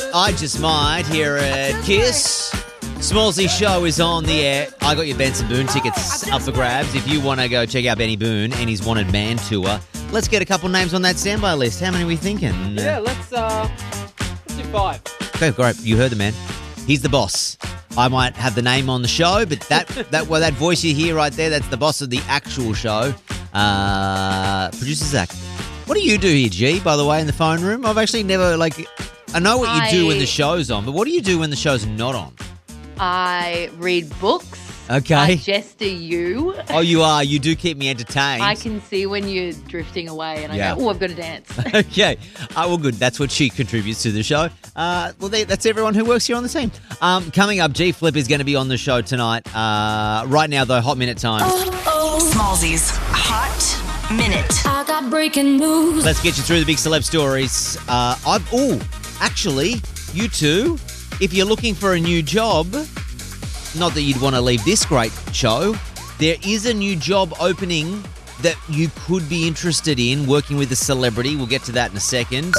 I Just Might here at Kiss. Smallsy Show is on the air. I got your Benson Boone tickets up for grabs. If you want to go check out Benny Boone and his Wanted Man tour, let's get a couple names on that standby list. How many are we thinking? Yeah, let's do 5. Okay, great. You heard the man. He's the boss. I might have the name on the show, but that voice you hear right there, that's the boss of the actual show. Producer Zach. What do you do here, G, by the way, in the phone room? I've actually never, I know what you do when the show's on, but what do you do when the show's not on? I read books. Okay. I jester you. Oh, you are. You do keep me entertained. I can see when you're drifting away and I go, I've got to dance. Okay. Well, good. That's what she contributes to the show. That's everyone who works here on the team. Coming up, G Flip is going to be on the show tonight. Right now, though, Hot Minute time. Smallsy's Hot Minute. I got breaking news. Let's get you through the big celeb stories. Actually, you two, if you're looking for a new job, not that you'd want to leave this great show, there is a new job opening that you could be interested in, working with a celebrity. We'll get to that in a second.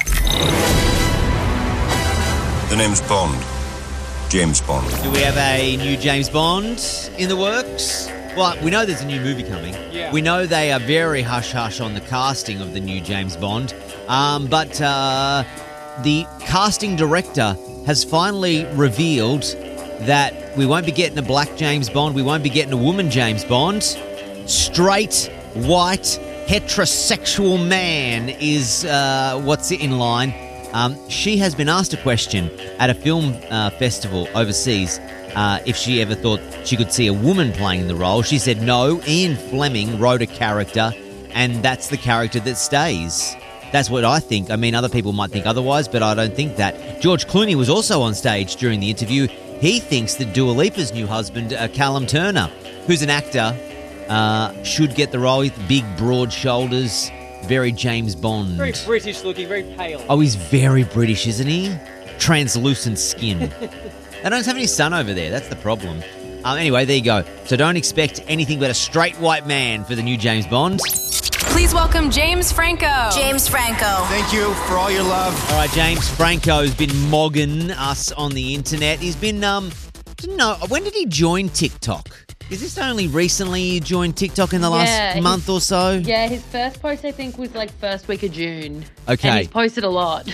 The name's Bond. James Bond. Do we have a new James Bond in the works? Well, we know there's a new movie coming. Yeah. We know they are very hush-hush on the casting of the new James Bond. But the casting director has finally revealed that we won't be getting a black James Bond. We won't be getting a woman James Bond. Straight, white, heterosexual man is what's in line. She has been asked a question at a film festival overseas if she ever thought she could see a woman playing the role. She said no. Ian Fleming wrote a character, and that's the character that stays. That's what I think. I mean, other people might think otherwise, but I don't think that. George Clooney was also on stage during the interview. He thinks that Dua Lipa's new husband, Callum Turner, who's an actor, should get the role with big, broad shoulders, very James Bond. Very British looking, very pale. Oh, he's very British, isn't he? Translucent skin. They don't have any sun over there. That's the problem. Anyway, there you go. So don't expect anything but a straight white man for the new James Bond. Please welcome James Franco. James Franco. Thank you for all your love. All right, James Franco's been mogging us on the internet. He's been, didn't know, when did he join TikTok? Is this only recently you joined TikTok in the last month or so? Yeah, his first post, I think, was first week of June. Okay. And he's posted a lot.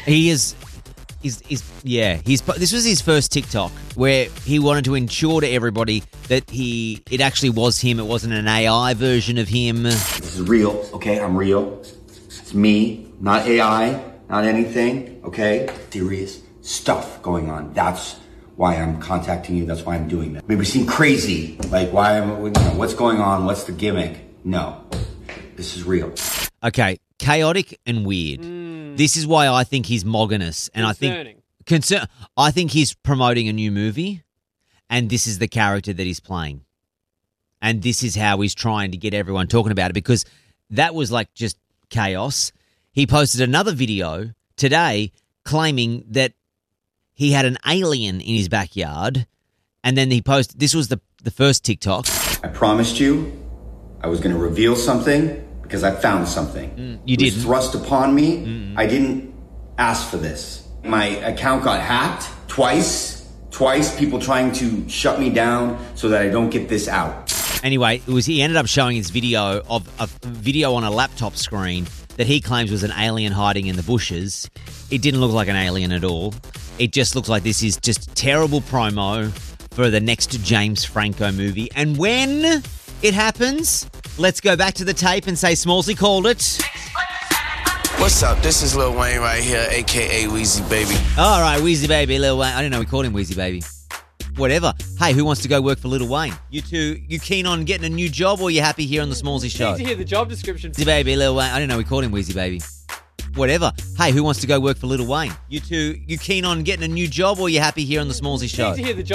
This was his first TikTok where he wanted to ensure to everybody that it actually was him. It wasn't an AI version of him. This is real, okay? I'm real. It's me, not AI, not anything, okay? Serious stuff going on. That's why I'm contacting you. That's why I'm doing that. Maybe seem crazy, what's going on? What's the gimmick? No, this is real. Okay, chaotic and weird. This is why I think he's mogging us. And I think he's promoting a new movie, and this is the character that he's playing. And this is how he's trying to get everyone talking about it, because that was just chaos. He posted another video today claiming that he had an alien in his backyard, and then he posted, this was the first TikTok. I promised you I was going to reveal something because I found something. You did. It was thrust upon me. I didn't ask for this. My account got hacked twice, people trying to shut me down so that I don't get this out. Anyway, he ended up showing his video of a video on a laptop screen that he claims was an alien hiding in the bushes. It didn't look like an alien at all. It just looks like this is just terrible promo for the next James Franco movie. And when it happens, let's go back to the tape and say Smallsy called it. What's up? This is Lil Wayne right here, a.k.a. Weezy Baby. All right, Weezy Baby, Lil Wayne. I didn't know we called him Weezy Baby. Whatever. Hey, who wants to go work for Lil Wayne? You two, you keen on getting a new job, or you happy here on the Smallsy Show? Need to hear the job description. Weezy Baby, Lil Wayne. I didn't know we called him Weezy Baby. Whatever. Hey, who wants to go work for Lil Wayne? You two, you keen on getting a new job, or you happy here on the Smallsy Show? Need to hear the job